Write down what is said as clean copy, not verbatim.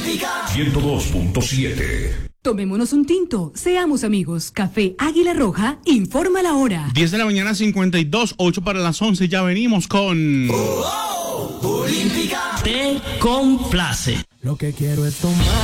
102.7. Tomémonos un tinto, seamos amigos. Café Águila Roja, informa la hora. 10 de la mañana, 52, 8 para las 11, ya venimos con... Olímpica. Te complace. Lo que quiero es tomar.